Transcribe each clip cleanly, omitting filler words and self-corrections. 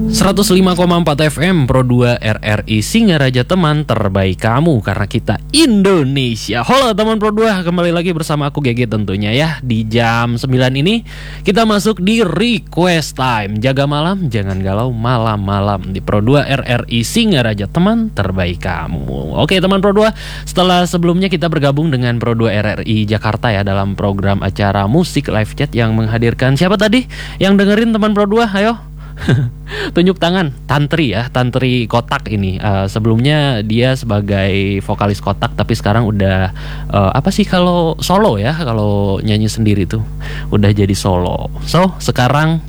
105,4 FM Pro 2 RRI Singaraja, teman terbaik kamu karena kita Indonesia. Halo teman Pro 2, kembali lagi bersama aku GG tentunya ya. Di jam 9 ini kita masuk di Request Time. Jaga malam, jangan galau malam-malam di Pro 2 RRI Singaraja, teman terbaik kamu. Oke teman Pro 2, setelah sebelumnya kita bergabung dengan Pro 2 RRI Jakarta ya dalam program acara musik live chat yang menghadirkan siapa tadi? Yang dengerin teman Pro 2, ayo. Tunjuk tangan, Tantri ya, Tantri Kotak ini. Sebelumnya dia sebagai vokalis Kotak, tapi sekarang udah apa sih kalau solo ya, kalau nyanyi sendiri tuh udah jadi solo. So sekarang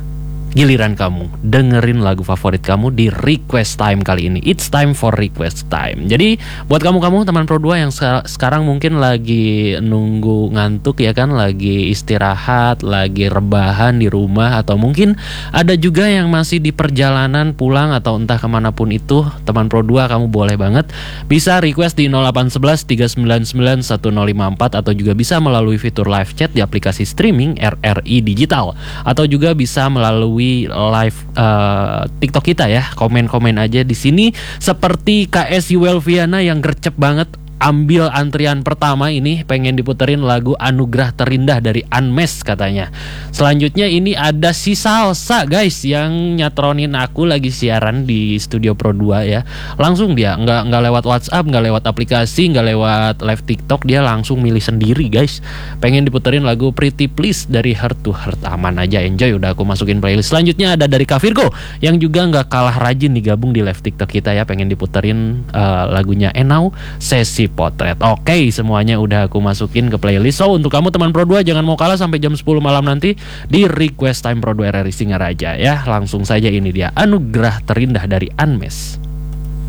giliran kamu dengerin lagu favorit kamu di Request Time kali ini. It's time for Request Time. Jadi buat kamu teman Pro 2 yang sekarang mungkin lagi nunggu ngantuk ya kan, lagi istirahat, lagi rebahan di rumah, atau mungkin ada juga yang masih di perjalanan pulang atau entah kemanapun itu, teman Pro 2 kamu boleh banget bisa request di 0811 399 1054, atau juga bisa melalui fitur live chat di aplikasi streaming RRI Digital, atau juga bisa melalui live TikTok kita ya. Komen-komen aja di sini seperti KS Yuelviana yang gercep banget. Ambil antrian pertama ini, pengen diputerin lagu Anugerah Terindah dari Unmesh katanya. Selanjutnya ini ada si Salsa guys yang nyatronin aku lagi siaran di studio Pro 2 ya. Langsung dia nggak lewat WhatsApp, nggak lewat aplikasi, nggak lewat live TikTok, dia langsung milih sendiri guys. Pengen diputerin lagu Pretty Please dari Heart to Heart. Aman aja, enjoy, udah aku masukin playlist. Selanjutnya ada dari Kak Virgo yang juga nggak kalah rajin digabung di live TikTok kita ya. Pengen diputerin lagunya Enau Sesi Potret. Oke, semuanya udah aku masukin ke playlist. So untuk kamu teman Pro 2 jangan mau kalah sampai jam 10 malam nanti di Request Time Pro 2 RRI Singaraja ya. Langsung saja ini dia Anugerah Terindah dari Unmesh.